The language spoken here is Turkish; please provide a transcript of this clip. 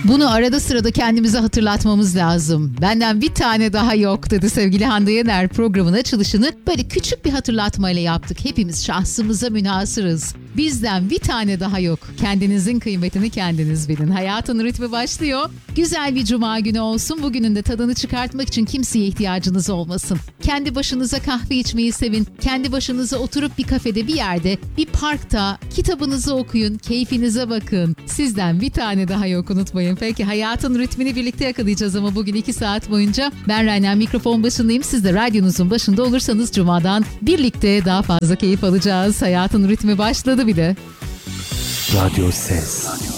Bunu arada sırada kendimize hatırlatmamız lazım. Benden bir tane daha yok dedi sevgili Hande Yener. Programın açılışını böyle küçük bir hatırlatmayla yaptık. Hepimiz şahsımıza münhasırız. Bizden bir tane daha yok. Kendinizin kıymetini kendiniz bilin. Hayatın ritmi başlıyor. Güzel bir cuma günü olsun. Bugünün de tadını çıkartmak için kimseye ihtiyacınız olmasın. Kendi başınıza kahve içmeyi sevin. Kendi başınıza oturup bir kafede, bir yerde, bir parkta kitabınızı okuyun. Keyfinize bakın. Sizden bir tane daha yok, unutmayın. Peki hayatın ritmini birlikte yakalayacağız ama bugün 2 saat boyunca. Ben Raynen mikrofon başındayım. Siz de radyonuzun başında olursanız cumadan birlikte daha fazla keyif alacağız. Hayatın ritmi başladı bile. Radyo Ses.